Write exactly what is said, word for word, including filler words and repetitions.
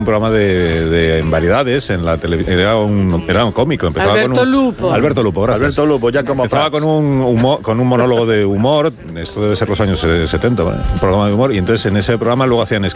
Un programa de, de en variedades en la televisión, era un, era un cómico, empezaba Alberto con un, Lupo. Alberto Lupo, gracias. Alberto Lupo, ya como empezaba con un, humor, con un monólogo de humor, esto debe ser los años setenta, ¿vale? Un programa de humor, y entonces en ese programa luego hacían